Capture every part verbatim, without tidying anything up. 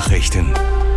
Nachrichten.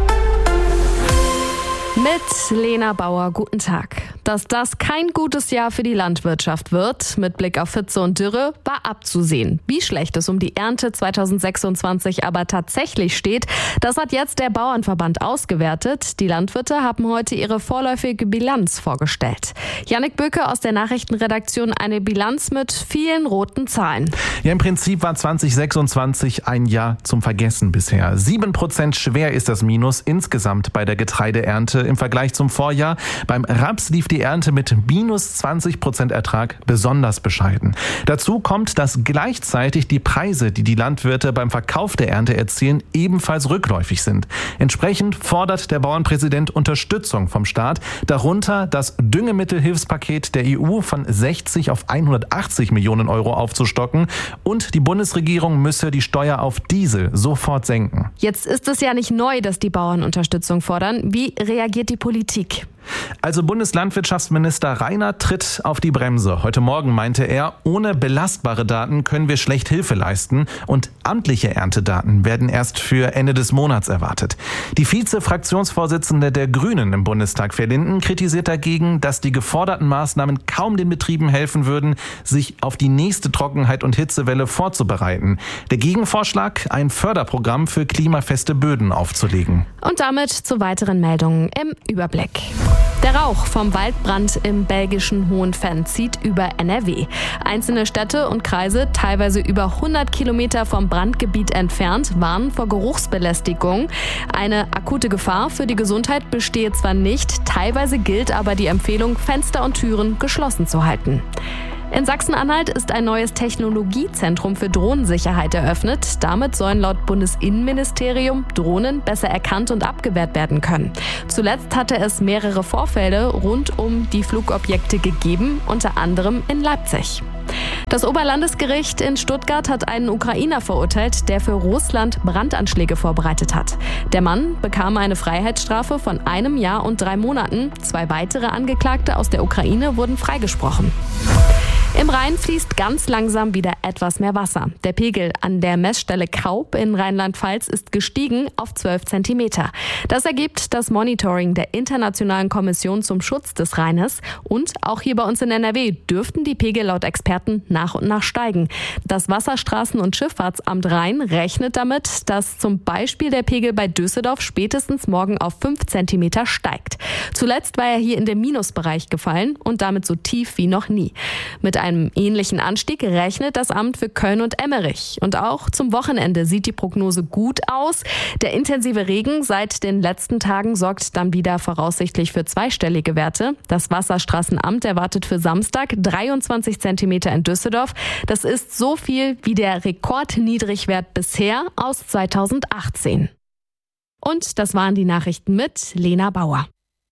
Mit Lena Bauer, guten Tag. Dass das kein gutes Jahr für die Landwirtschaft wird, mit Blick auf Hitze und Dürre, war abzusehen. Wie schlecht es um die Ernte zweitausendsechsundzwanzig aber tatsächlich steht, das hat jetzt der Bauernverband ausgewertet. Die Landwirte haben heute ihre vorläufige Bilanz vorgestellt. Jannik Böke aus der Nachrichtenredaktion, eine Bilanz mit vielen roten Zahlen. Ja, im Prinzip war zweitausendsechsundzwanzig ein Jahr zum Vergessen bisher. Sieben Prozent schwer ist das Minus insgesamt bei der Getreideernte im Vergleich zum Vorjahr. Beim Raps lief die Ernte mit minus zwanzig Prozent Ertrag besonders bescheiden. Dazu kommt, dass gleichzeitig die Preise, die die Landwirte beim Verkauf der Ernte erzielen, ebenfalls rückläufig sind. Entsprechend fordert der Bauernpräsident Unterstützung vom Staat, darunter das Düngemittelhilfspaket der E U von sechzig auf hundertachtzig Millionen Euro aufzustocken und die Bundesregierung müsse die Steuer auf Diesel sofort senken. Jetzt ist es ja nicht neu, dass die Bauern Unterstützung fordern. Wie reagiert die Politik? Also Bundeslandwirtschaftsminister Rainer tritt auf die Bremse. Heute Morgen meinte er, ohne belastbare Daten können wir schlecht Hilfe leisten und amtliche Erntedaten werden erst für Ende des Monats erwartet. Die Vize-Fraktionsvorsitzende der Grünen im Bundestag, Verlinden, kritisiert dagegen, dass die geforderten Maßnahmen kaum den Betrieben helfen würden, sich auf die nächste Trockenheit und Hitzewelle vorzubereiten. Der Gegenvorschlag, ein Förderprogramm für klimafeste Böden aufzulegen. Und damit zu weiteren Meldungen im Überblick. Der Rauch vom Waldbrand im belgischen Hohenfenn zieht über N R W. Einzelne Städte und Kreise, teilweise über hundert Kilometer vom Brandgebiet entfernt, warnen vor Geruchsbelästigung. Eine akute Gefahr für die Gesundheit bestehe zwar nicht, teilweise gilt aber die Empfehlung, Fenster und Türen geschlossen zu halten. In Sachsen-Anhalt ist ein neues Technologiezentrum für Drohnensicherheit eröffnet. Damit sollen laut Bundesinnenministerium Drohnen besser erkannt und abgewehrt werden können. Zuletzt hatte es mehrere Vorfälle rund um die Flugobjekte gegeben, unter anderem in Leipzig. Das Oberlandesgericht in Stuttgart hat einen Ukrainer verurteilt, der für Russland Brandanschläge vorbereitet hat. Der Mann bekam eine Freiheitsstrafe von einem Jahr und drei Monaten. Zwei weitere Angeklagte aus der Ukraine wurden freigesprochen. Im Rhein fließt ganz langsam wieder etwas mehr Wasser. Der Pegel an der Messstelle Kaub in Rheinland-Pfalz ist gestiegen auf zwölf Zentimeter. Das ergibt das Monitoring der Internationalen Kommission zum Schutz des Rheines. Und auch hier bei uns in N R W dürften die Pegel laut Experten nach und nach steigen. Das Wasserstraßen- und Schifffahrtsamt Rhein rechnet damit, dass zum Beispiel der Pegel bei Düsseldorf spätestens morgen auf fünf Zentimeter steigt. Zuletzt war er hier in den Minusbereich gefallen und damit so tief wie noch nie. Mit einem ähnlichen Anstieg rechnet das Amt für Köln und Emmerich. Und auch zum Wochenende sieht die Prognose gut aus. Der intensive Regen seit den letzten Tagen sorgt dann wieder voraussichtlich für zweistellige Werte. Das Wasserstraßenamt erwartet für Samstag dreiundzwanzig Zentimeter in Düsseldorf. Das ist so viel wie der Rekordniedrigwert bisher aus zweitausendachtzehn. Und das waren die Nachrichten mit Lena Bauer.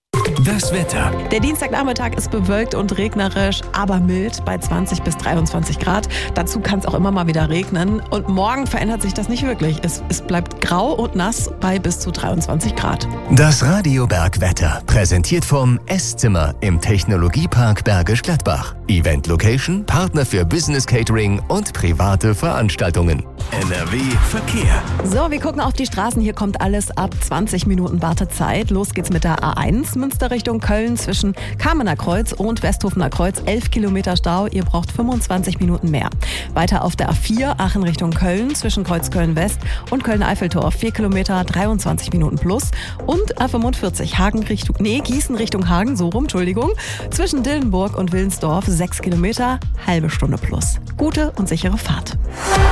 Das Wetter. Der Dienstagnachmittag ist bewölkt und regnerisch, aber mild bei zwanzig bis dreiundzwanzig Grad. Dazu kann es auch immer mal wieder regnen. Und morgen verändert sich das nicht wirklich. Es, es bleibt grau und nass bei bis zu dreiundzwanzig Grad. Das Radio Bergwetter, präsentiert vom Esszimmer im Technologiepark Bergisch Gladbach. Event Location, Partner für Business Catering und private Veranstaltungen. N R W Verkehr. So, wir gucken auf die Straßen. Hier kommt alles ab zwanzig Minuten Wartezeit. Los geht's mit der A eins. Münster Richtung Köln zwischen Kamener Kreuz und Westhofener Kreuz. elf Kilometer Stau. Ihr braucht fünfundzwanzig Minuten mehr. Weiter auf der A vier. Aachen Richtung Köln zwischen Kreuzköln West und Köln-Eiffeltor. vier Kilometer, dreiundzwanzig Minuten plus. Und A fünfundvierzig. Hagen Richtung, nee, Gießen Richtung Hagen. So rum, Entschuldigung. Zwischen Dillenburg und Willensdorf. sechs Kilometer, halbe Stunde plus. Gute und sichere Fahrt.